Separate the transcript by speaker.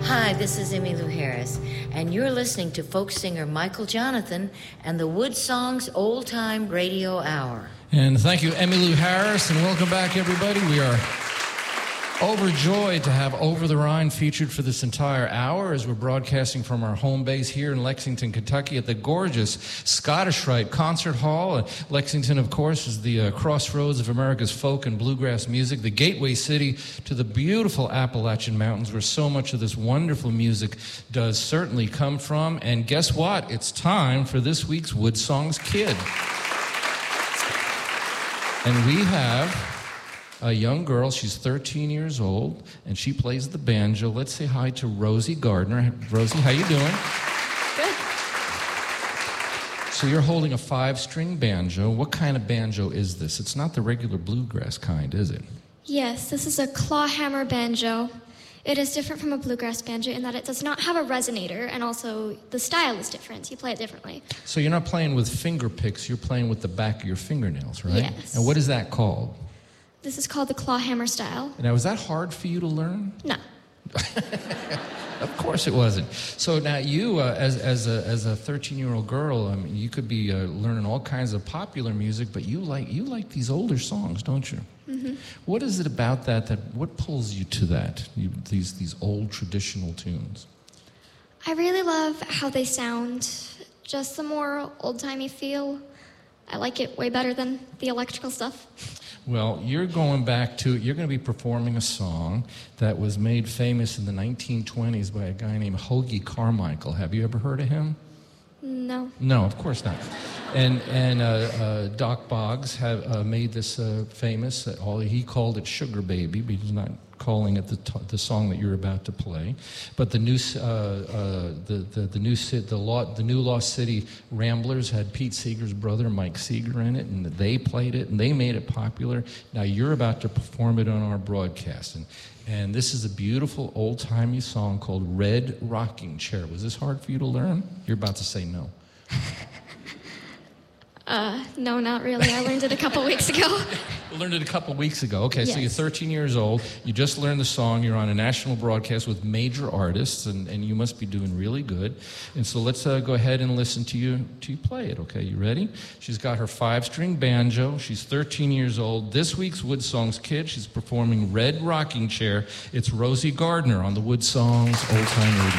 Speaker 1: Hi, this is Emmylou Harris, and you're listening to folk singer Michael Jonathan and the Wood Songs Old Time Radio Hour.
Speaker 2: And thank you, Emmylou Harris, and welcome back, everybody. We are overjoyed to have Over the Rhine featured for this entire hour as we're broadcasting from our home base here in Lexington, Kentucky at the gorgeous Scottish Rite Concert Hall. Lexington, of course, is the crossroads of America's folk and bluegrass music, the gateway city to the beautiful Appalachian Mountains where so much of this wonderful music does certainly come from. And guess what? It's time for this week's Wood Songs Kid. And we have a young girl. She's 13 years old, and she plays the banjo. Let's say hi to Rosie Gardner. Rosie, how you doing?
Speaker 3: Good.
Speaker 2: So you're holding a 5-string banjo. What kind of banjo is this? It's not the regular bluegrass kind, is it?
Speaker 3: Yes, this is a clawhammer banjo. It is different from a bluegrass banjo in that it does not have a resonator, and also the style is different. You play it differently.
Speaker 2: So you're not playing with finger picks, you're playing with the back of your fingernails, right?
Speaker 3: Yes.
Speaker 2: And what is that called?
Speaker 3: This is called the clawhammer style.
Speaker 2: Now, was that hard for you to learn?
Speaker 3: No.
Speaker 2: Of course it wasn't. So now you, as a 13-year-old girl, I mean, you could be learning all kinds of popular music, but you like these older songs, don't you?
Speaker 3: Mm-hmm.
Speaker 2: What is it about that what pulls you to that? These old traditional tunes.
Speaker 3: I really love how they sound. Just the more old-timey feel. I like it way better than the electrical stuff.
Speaker 2: Well, you're going to be performing a song that was made famous in the 1920s by a guy named Hoagy Carmichael. Have you ever heard of him?
Speaker 3: No.
Speaker 2: No, of course not. And Doc Boggs made this famous. He called it Sugar Baby, but he's not calling it the song that you're about to play. But the new Lost City Ramblers had Pete Seeger's brother Mike Seeger in it, and they played it and they made it popular. Now you're about to perform it on our broadcast, and this is a beautiful old-timey song called Red Rocking Chair. Was this hard for you to learn? You're about to say no.
Speaker 3: No, not really. I learned it a couple weeks ago.
Speaker 2: You learned it a couple weeks ago. Okay,
Speaker 3: yes.
Speaker 2: So you're 13 years old. You just learned the song. You're on a national broadcast with major artists, and you must be doing really good. And so let's go ahead and listen to you play it, okay? You ready? She's got her 5-string banjo. She's 13 years old. This week's Wood Songs Kid, she's performing Red Rocking Chair. It's Rosie Gardner on the Wood Songs Old Time Radio.